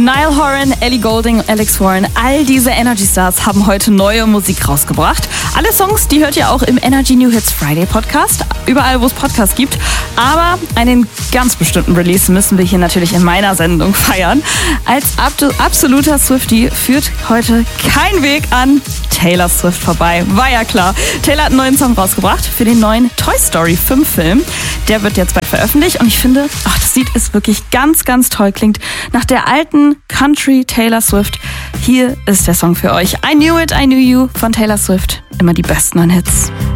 Niall Horan, Ellie Goulding, Alex Warren, all diese Energy Stars haben heute neue Musik rausgebracht. Alle Songs, die hört ihr auch im Energy New Hits Friday Podcast, überall wo es Podcasts gibt. Aber einen ganz bestimmten Release müssen wir hier natürlich in meiner Sendung feiern. Als absoluter Swiftie führt heute kein Weg an Taylor Swift vorbei. War ja klar. Taylor hat einen neuen Song rausgebracht für den neuen Toy Story 5 Film. Der wird jetzt bald veröffentlicht und ich finde, das Lied ist wirklich ganz, ganz toll. Klingt nach der alten Country Taylor Swift. Hier ist der Song für euch. I Knew It, I Knew You von Taylor Swift. Immer die besten neuen Hits.